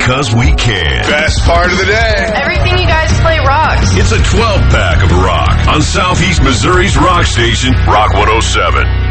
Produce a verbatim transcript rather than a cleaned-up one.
because we can. Best part of the day. Everything you guys play rocks. It's a twelve pack of rock on Southeast Missouri's rock station, Rock one oh seven.